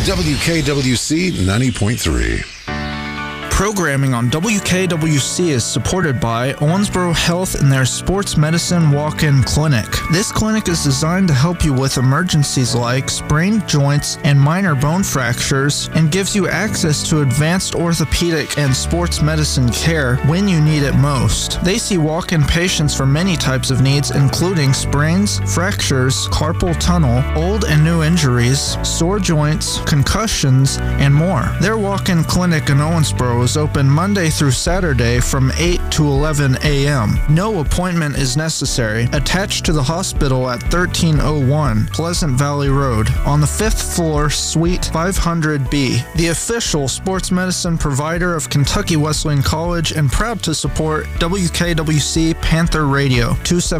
WKWC 90.3. Programming on WKWC is supported by Owensboro Health and their Sports Medicine Walk-In Clinic. This clinic is designed to help you with emergencies like sprained joints and minor bone fractures and gives you access to advanced orthopedic and sports medicine care when you need it most. They see walk-in patients for many types of needs, including sprains, fractures, carpal tunnel, old and new injuries, sore joints, concussions, and more. Their walk-in clinic in Owensboro is open Monday through Saturday from 8 to 11 a.m. No appointment is necessary. Attached to the hospital at 1301 Pleasant Valley Road on the 5th floor, Suite 500B. The official sports medicine provider of Kentucky Wesleyan College and proud to support WKWC Panther Radio,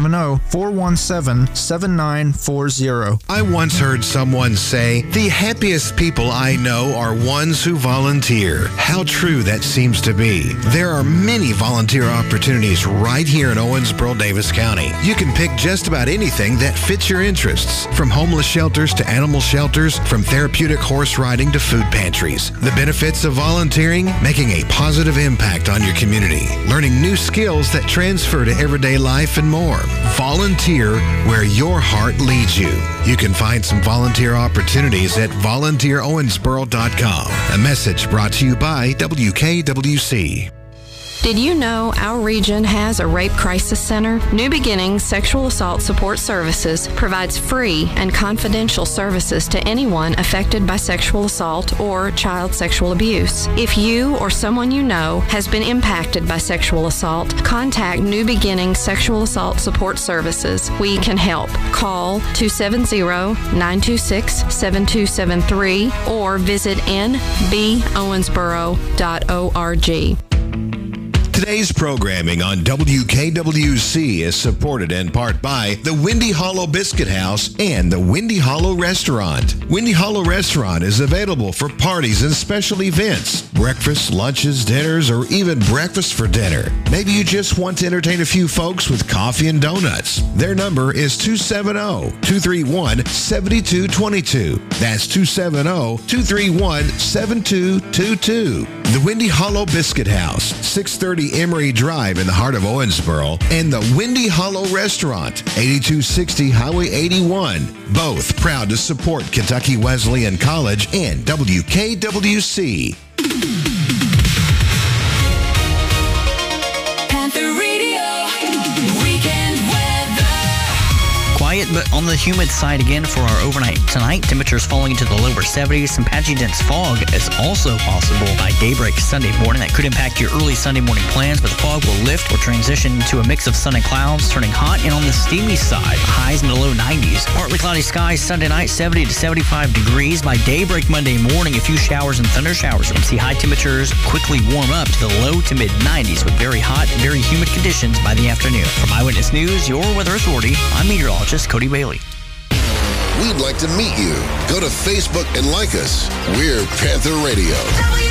270-417-7940. I once heard someone say, the happiest people I know are ones who volunteer. How true that seems to be. There are many volunteer opportunities right here in Owensboro, Davis County. You can pick just about anything that fits your interests, from homeless shelters to animal shelters, from therapeutic horse riding to food pantries. The benefits of volunteering: making a positive impact on your community, learning new skills that transfer to everyday life, and more. Volunteer where your heart leads you. You can find some volunteer opportunities at volunteerowensboro.com. A message brought to you by WKWC. Did you know our region has a Rape Crisis Center? New Beginnings Sexual Assault Support Services provides free and confidential services to anyone affected by sexual assault or child sexual abuse. If you or someone you know has been impacted by sexual assault, contact New Beginnings Sexual Assault Support Services. We can help. Call 270-926-7273 or visit nbowensboro.org. Today's programming on WKWC is supported in part by the Windy Hollow Biscuit House and the Windy Hollow Restaurant. Windy Hollow Restaurant is available for parties and special events, breakfast, lunches, dinners, or even breakfast for dinner. Maybe you just want to entertain a few folks with coffee and donuts. Their number is 270-231-7222. That's 270-231-7222. The Windy Hollow Biscuit House, 630 Emory Drive in the heart of Owensboro, and the Windy Hollow Restaurant, 8260 Highway 81. Both proud to support Kentucky Wesleyan College and WKWC. Panther Radio, weekend weather. Quiet but on the humid side again for our overnight tonight. Temperatures falling into the lower 70s. Some patchy dense fog is also possible by daybreak Sunday morning. That could impact your early Sunday morning plans, but the fog will lift or transition to a mix of sun and clouds, turning hot and on the steamy side. Highs in the low 90s. Partly cloudy skies Sunday night, 70 to 75 degrees. By daybreak Monday morning, a few showers and thunder showers. And see high temperatures quickly warm up to the low to mid 90s with very hot, very humid conditions by the afternoon. From Eyewitness News, your weather authority, I'm meteorologist Cody Bailey. We'd like to meet you. Go to Facebook and like us. We're Panther Radio.